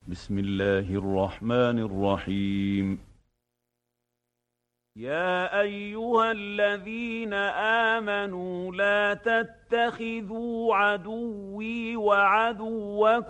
بسم الله الرحمن الرحيم. يا أيها الذين آمنوا لا تتخذوا عدوي وعدوكم